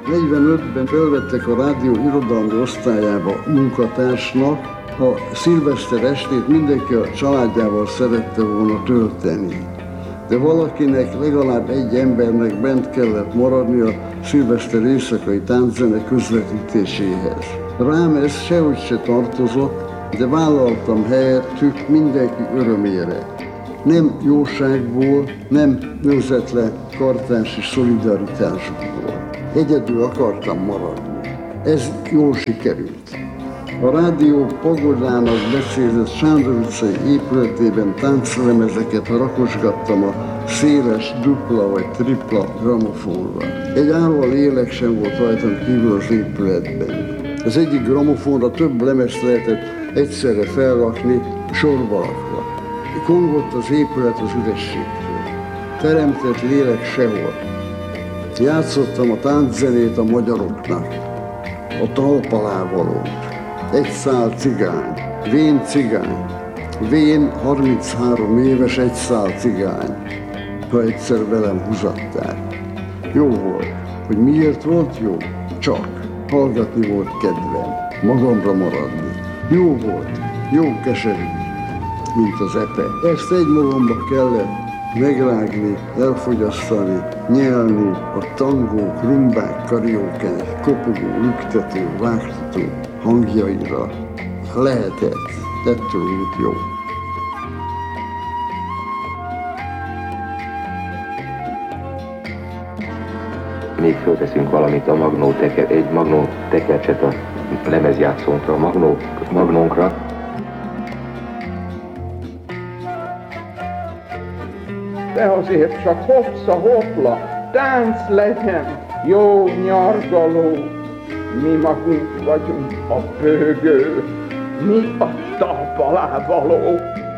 45-ben felvettek a rádió irodalmi osztályába munkatársnak, a szilveszter estét mindenki a családjával szerette volna tölteni. De valakinek, legalább egy embernek bent kellett maradni a szilveszter éjszakai tánczene közvetítéséhez. Rám ez sehogy se tartozott, de vállaltam helyettük mindenki örömére. Nem jóságból, nem önzetlen kartási szolidaritásból. Egyedül akartam maradni. Ez jól sikerült. A rádió pagodának becézett Sándor utcai épületében tánclemezeket rakosgattam a széles, dupla vagy tripla gramofonra. Egy állva lélek sem volt rajtam kívül az épületben. Az egyik gramofonra több lemezt lehetett egyszerre felrakni, sorba rakva. Kongott az épület az ürességtől. Teremtett lélek sehol. Játszottam a tánczenét a magyaroknak, a talpalávalót. Egy szál cigány, vén cigány, vén 33 éves egy szál cigány, ha egyszer velem húzatták. Jó volt, hogy miért volt jó? Csak hallgatni volt kedvem, magamra maradni. Jó volt, jó keserű, mint az epe. Ezt egymagamba kellett megrágni, elfogyasztani, nyelni a tangók, rumbák, karaóke, kopogó, lüktető, vágtató hangjaira. Lehetett, ettől volt jó. Még fölteszünk valamit egy magnó tekercset a lemezjátszónkra, magnónkra. De azért csak hopsa-hopla, tánc legyen, jó nyargaló. Mi magunk vagyunk a bőgő, mi a talpalávaló.